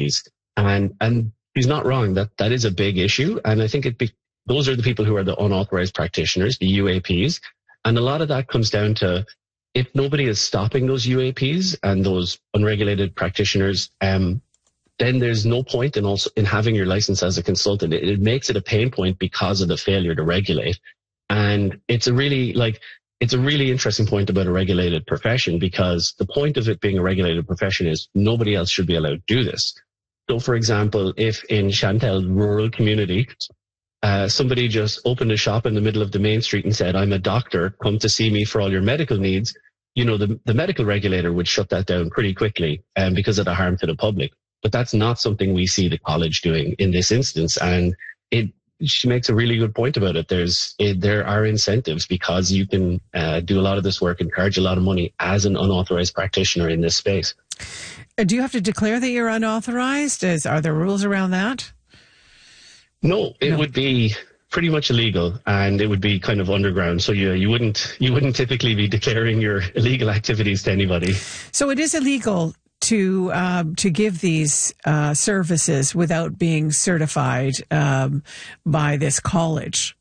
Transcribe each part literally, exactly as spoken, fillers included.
Ps. And, and he's not wrong. That, that is a big issue. And I think it be, those are the people who are the unauthorized practitioners, the U A Ps. And a lot of that comes down to if nobody is stopping those U A Ps and those unregulated practitioners, um, then there's no point in also in having your license as a consultant. It, it makes it a pain point because of the failure to regulate. And it's a really like, it's a really interesting point about a regulated profession, because the point of it being a regulated profession is nobody else should be allowed to do this. So for example, if in Chantal rural community, uh, somebody just opened a shop in the middle of the main street and said, I'm a doctor, come to see me for all your medical needs, you know, the, the medical regulator would shut that down pretty quickly um, because of the harm to the public. But that's not something we see the college doing in this instance. And it, she makes a really good point about it. There's, it, there are incentives because you can uh, do a lot of this work and charge a lot of money as an unauthorized practitioner in this space. Do you have to declare that you're unauthorized? Is, are there rules around that? No, it no. would be pretty much illegal, and it would be kind of underground. So you you wouldn't you wouldn't typically be declaring your illegal activities to anybody. So it is illegal to um, to give these uh, services without being certified um, by this college.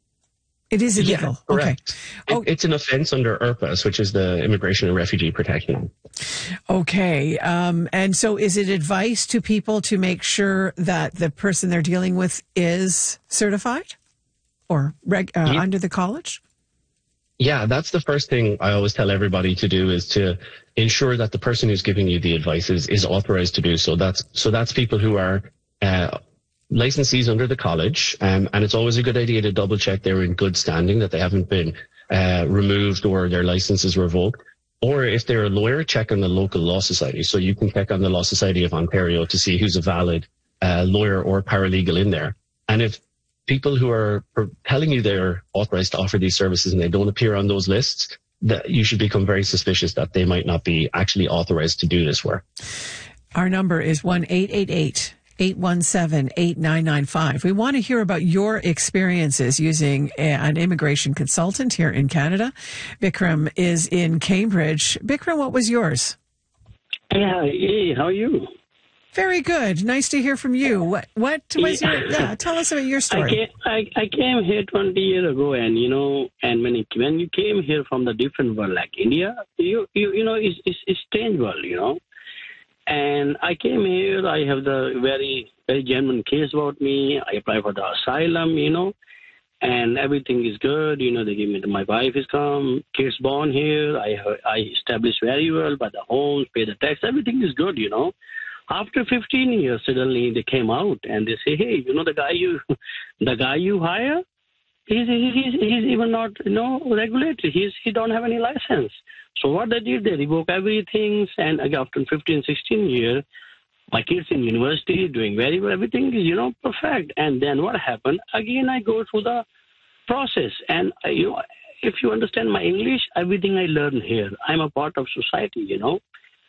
It is illegal. Yeah, correct. Okay. It, it's an offense under I R P A S, which is the Immigration and Refugee Protection Act. Okay. Um, and so is it advice to people to make sure that the person they're dealing with is certified or reg- uh, yeah. under the college? Yeah, that's the first thing I always tell everybody to do, is to ensure that the person who's giving you the advice is, is authorized to do so. That's so that's people who are uh, licensees under the college, um, and it's always a good idea to double check they're in good standing, that they haven't been uh, removed or their license is revoked. Or if they're a lawyer, check on the local law society. So you can check on the Law Society of Ontario to see who's a valid uh, lawyer or paralegal in there. And if people who are telling you they're authorized to offer these services and they don't appear on those lists, that you should become very suspicious that they might not be actually authorized to do this work. Our number is one eight eight eight, eight one seven, eight nine nine five. We want to hear about your experiences using a, an immigration consultant here in Canada. Bikram is in Cambridge. Bikram, what was yours? Yeah, hey, how are you? Very good. Nice to hear from you. What what was yeah. your, yeah, tell us about your story. I came, I, I came here twenty years ago, and, you know, and when, it, when you came here from the different world, like India, you, you, you know, it's, it's, it's strange world, you know. And I came here, I have the very, very genuine case about me. I apply for the asylum, you know, and everything is good. You know, they give me, the, my wife is come, kids born here. I I established very well, by the homes, pay the tax, everything is good, you know. After fifteen years, suddenly they came out and they say, hey, you know, the guy you, the guy you hire, he's, he's, he's even not, you know, regulated. He's, he don't have any license. So what they did, they revoke everything. And after fifteen, sixteen years, my kids in university doing very well. Everything is, you know, perfect. And then what happened? Again, I go through the process. And, uh, you know, if you understand my English, everything I learn here, I'm a part of society, you know.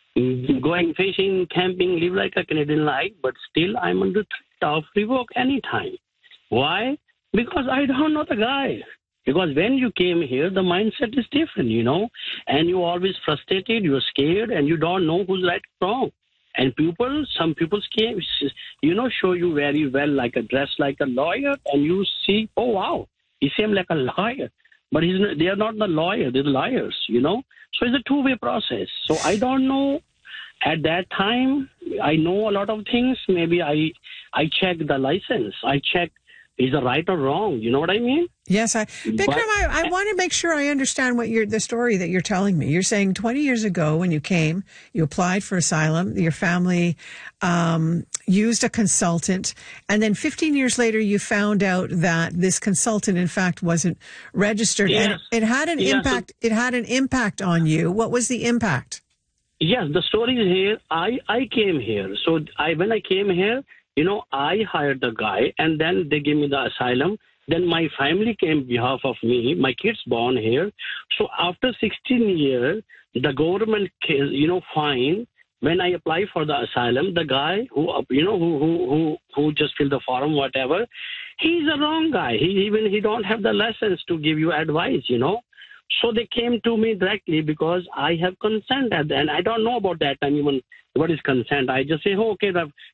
Going fishing, camping, live like a Canadian life, but still I'm under threat of revoke anytime. Why? Because I don't know the guy. Because when you came here, the mindset is different, you know, and you're always frustrated, you're scared, and you don't know who's right or wrong. And people, some people, came, you know, show you very well, like a dress like a lawyer, and you see, oh, wow, he seems like a lawyer. But he's, they are not the lawyer, they're the liars, you know. So it's a two-way process. So I don't know. At that time, I know a lot of things. Maybe I I check the license. I check is it right or wrong. You know what I mean? Yes, I, Bikram, but, I, I want to make sure I understand what you're, the story that you're telling me. You're saying twenty years ago when you came, you applied for asylum, your family um, used a consultant, and then fifteen years later you found out that this consultant, in fact, wasn't registered, yes. and it, it had an yes. impact. It had an impact on you. What was the impact? Yes, the story is here. I, I came here. So I when I came here, you know, I hired the guy, and then they gave me the asylum. Then my family came on behalf of me. My kids born here. So after sixteen years, the government, you know, fine. When I apply for the asylum, the guy who, you know, who who who, who just filled the form, whatever, he's a wrong guy. He even he don't have the license to give you advice, you know. So they came to me directly because I have consent, and I don't know about that time even what is consent. I just say, oh, okay,